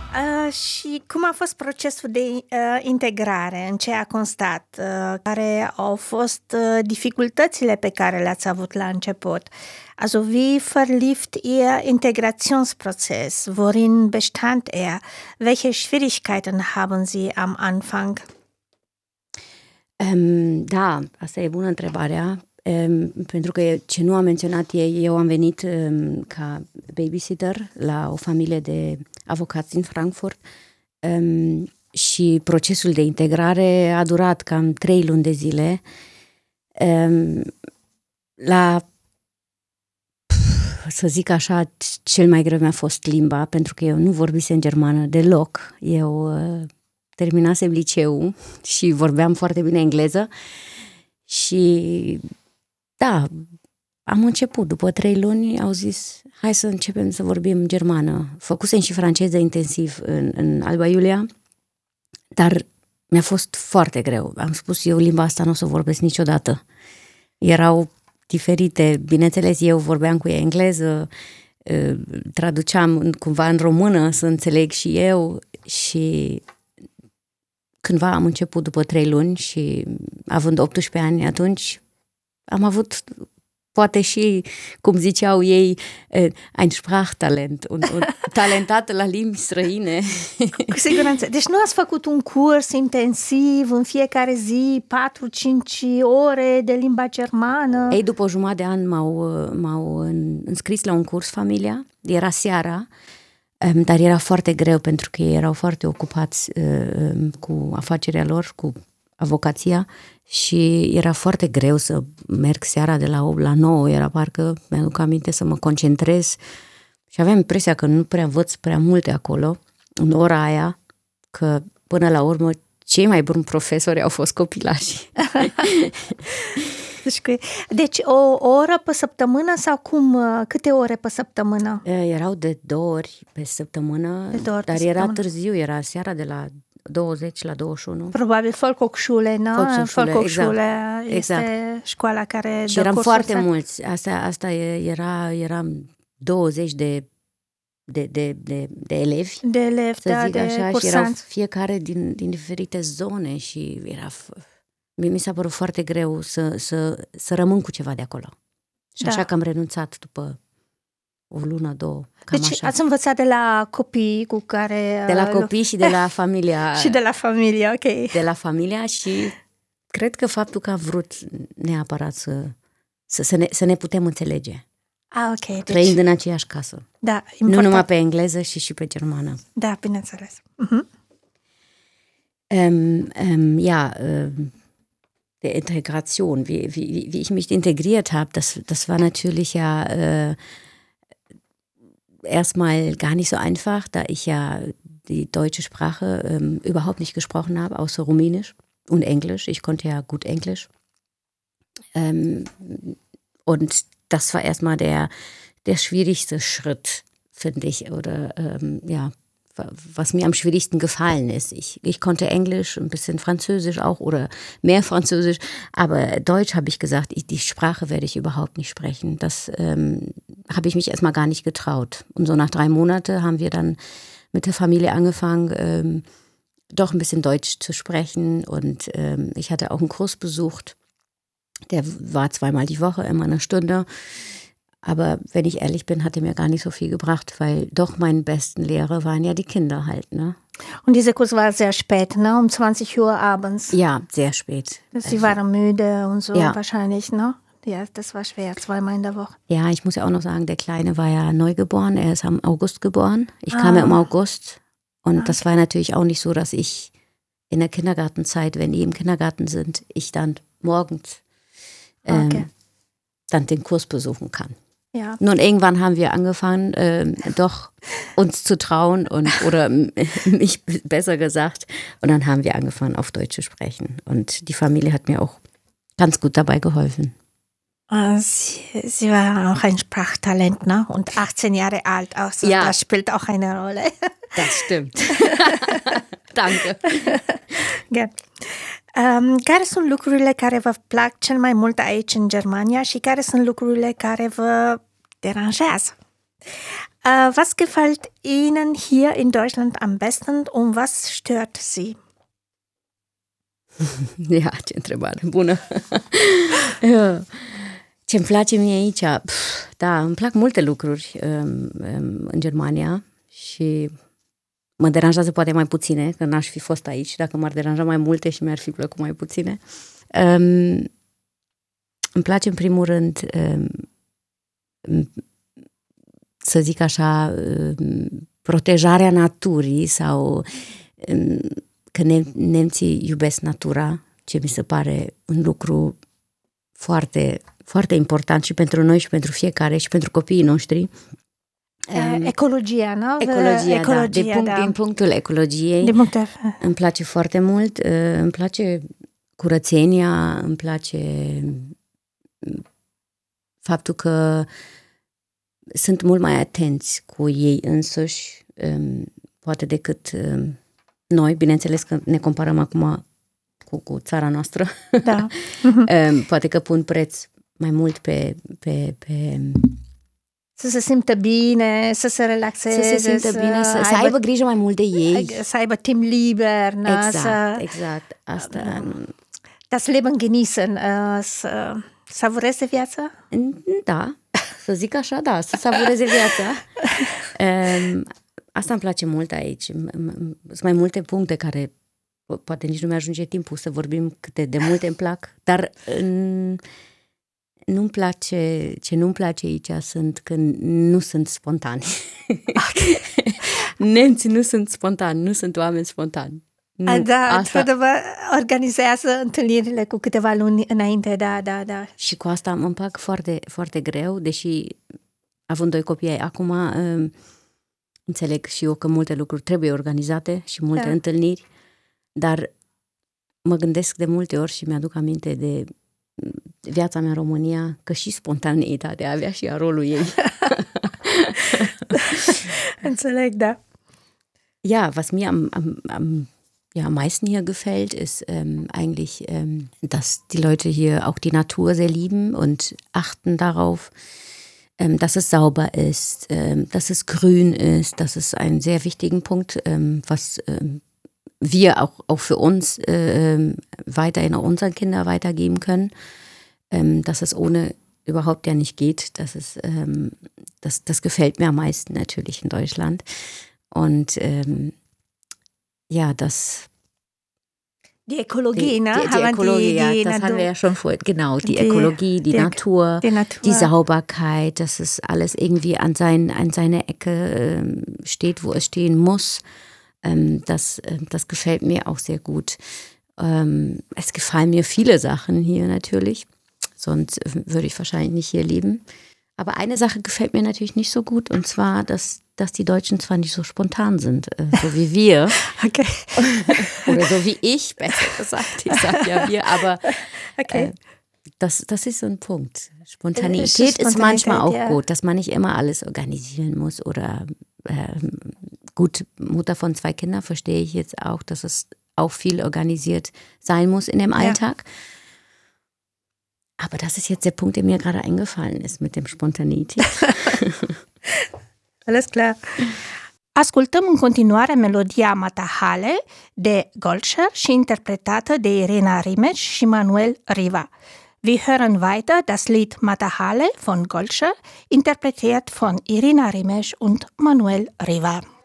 Și cum a fost procesul de integrare? În ce a constat? Care au fost dificultățile pe care le-ați avut la început? Also wie verlief Ihr Integrationsprozess? Worin bestand er? Welche Schwierigkeiten haben Sie am Anfang? Da, asta e bună întrebarea, pentru că ce nu am menționat eu am venit ca babysitter la o familie de avocați din Frankfurt și procesul de integrare a durat cam 3 luni de zile. Să zic așa, cel mai greu mi-a fost limba, pentru că eu nu vorbisem germană deloc. Eu terminasem liceul și vorbeam foarte bine engleză și da, am început. După 3 luni au zis, hai să începem să vorbim germană. Făcusem și franceză intensiv în Alba Iulia, dar mi-a fost foarte greu. Am spus, eu limba asta nu o să vorbesc niciodată. Erau diferite, bineînțeles, eu vorbeam cu ea engleză, traduceam cumva în română să înțeleg și eu și cândva am început după 3 luni și având 18 ani atunci am avut poate și, cum ziceau ei, ein Sprachtalent, un talentat la limbi străine. Cu siguranță. Deci nu ați făcut un curs intensiv în fiecare zi, 4-5 ore de limba germană? Ei, după o jumătate de an m-au înscris la un curs familia, era seara, dar era foarte greu pentru că ei erau foarte ocupați cu afacerea lor, cu avocația și era foarte greu să merg seara de la 8 la 9, era parcă, mi-aduc aminte, să mă concentrez și aveam impresia că nu prea învăț prea multe acolo, în ora aia, că până la urmă cei mai buni profesori au fost copilașii. Deci o oră pe săptămână sau cum? Câte ore pe săptămână? Erau de 2 ori pe săptămână, dar era târziu, era seara de la 20 la 21. Probabil Volkshochschule, nu? Volkshochschule este exact. Școala care și eram foarte mulți. Asta eram 20 de elevi. De elevi, să zic de așa, cursanți. și erau fiecare din diferite zone și mi s-a părut foarte greu să rămân cu ceva de acolo. Și așa că am renunțat după o lună, 2. Deci așa. Ați învățat de la copii cu care... De la copii și de la familia. Și de la familie, ok. De la familia și cred că faptul că am vrut neapărat să ne putem înțelege. Ok. Trăind în aceeași casă. Da, important. Nu numai pe engleză și pe germană. Da, bineînțeles. Der Integration, wie ich mich integriert habe, das war natürlich ja erstmal gar nicht so einfach, da ich ja die deutsche Sprache überhaupt nicht gesprochen habe, außer Rumänisch und Englisch. Ich konnte ja gut Englisch. Und das war erstmal der schwierigste Schritt, finde ich, oder was mir am schwierigsten gefallen ist. Ich konnte Englisch, ein bisschen Französisch auch oder mehr Französisch, aber Deutsch habe ich gesagt, die Sprache werde ich überhaupt nicht sprechen. Das habe ich mich erstmal gar nicht getraut. Und so nach 3 Monaten haben wir dann mit der Familie angefangen, doch ein bisschen Deutsch zu sprechen und ich hatte auch einen Kurs besucht, der war 2-mal die Woche, immer 1 Stunde. Aber wenn ich ehrlich bin, hat er mir gar nicht so viel gebracht, weil doch meine besten Lehrer waren ja die Kinder halt, ne? Und dieser Kurs war sehr spät, ne? Um 20 Uhr abends. Ja, sehr spät. Sie waren müde und so wahrscheinlich, ne? Ja, das war schwer, 2-mal in der Woche. Ja, ich muss ja auch noch sagen, der Kleine war ja neugeboren, er ist am August geboren. Ich kam ja im August und das war natürlich auch nicht so, dass ich in der Kindergartenzeit, wenn die im Kindergarten sind, ich dann morgens dann den Kurs besuchen kann. Ja. Nun, irgendwann haben wir angefangen, doch uns zu trauen oder mich besser gesagt. Und dann haben wir angefangen, auf Deutsch zu sprechen. Und die Familie hat mir auch ganz gut dabei geholfen. Sie war auch ein Sprachtalent, ne? Und 18 Jahre alt. Also ja. Das spielt auch eine Rolle. Das stimmt. Danke. Care sunt lucrurile care vă plac cel mai mult aici în Germania și care sunt lucrurile care vă deranjează? Was gefällt Ihnen hier in Deutschland am besten und was stört Sie? Ia, ce întrebare bună! Ce-mi place mie aici? Da, îmi plac multe lucruri în Germania și mă deranjează poate mai puține, că n-aș fi fost aici. Dacă m-ar deranja mai multe și mi-ar fi plăcut mai puține. Îmi place în primul rând, să zic așa, protejarea naturii sau că nemții iubesc natura, ce mi se pare un lucru foarte, foarte important și pentru noi și pentru fiecare și pentru copiii noștri. Ecologia, nu? Ecologia, da. Din punctul ecologiei îmi place foarte mult, îmi place curățenia, îmi place faptul că sunt mult mai atenți cu ei însuși, poate decât noi, bineînțeles că ne comparăm acum cu țara noastră. Da. Poate că pun preț mai mult pe să se simtă bine, să se relaxeze. Să se simtă bine, să aibă grijă mai mult de ei. Să aibă timp liber. Exact. Asta. Das Leben genießen, să savureze viața? Da, să zic așa, da, să savureze viața. Asta îmi place mult aici. Sunt mai multe puncte care poate nici nu mi-ajunge timpul să vorbim câte de multe îmi plac, dar nu-mi place, ce nu-mi place aici sunt că nu sunt spontani. Nemții nu sunt spontani, nu sunt oameni spontani. Într-adevăr, organizează întâlnirile cu câteva luni înainte, da. Și cu asta îmi împac foarte, foarte greu, deși având 2 copii acum, înțeleg și eu că multe lucruri trebuie organizate și multe întâlniri, dar mă gândesc de multe ori și mi-aduc aminte de viața mea în România, că și spontaneitatea avea și rolul ei. Înțeleg, da. Ja, was mir am meisten hier gefällt, ist eigentlich, dass die Leute hier auch die Natur sehr lieben und achten darauf, dass es sauber ist, dass es grün ist. Das ist ein sehr wichtigen Punkt, was wir auch für uns weiterhin auch unseren Kindern weitergeben können, dass es ohne überhaupt ja nicht geht. Das gefällt mir am meisten natürlich in Deutschland. Und die Ökologie, ne? Die Ökologie, das haben wir ja schon vorhin, genau, die Ökologie, die Natur, die Sauberkeit, dass es alles irgendwie an seine Ecke steht, wo es stehen muss. Das gefällt mir auch sehr gut. Es gefallen mir viele Sachen hier natürlich, sonst würde ich wahrscheinlich nicht hier leben. Aber eine Sache gefällt mir natürlich nicht so gut, und zwar, dass die Deutschen zwar nicht so spontan sind, so wie wir. Okay. Oder so wie ich, besser gesagt. Ich sage ja wir, aber okay. Das ist so ein Punkt. Spontanität ist manchmal auch gut, dass man nicht immer alles organisieren muss. Oder gut, Mutter von 2 Kindern verstehe ich jetzt auch, dass es auch viel organisiert sein muss in dem Alltag. Aber das ist jetzt der Punkt, der mir gerade eingefallen ist mit dem Spontanität. Alles klar. Ascultăm în continuare melodia Matahale de Golscher și interpretată de Irina Rimeș și Manuel Riva. Wir hören weiter das Lied Matahale von Golscher, interpretiert von Irina Rimeș und Manuel Riva.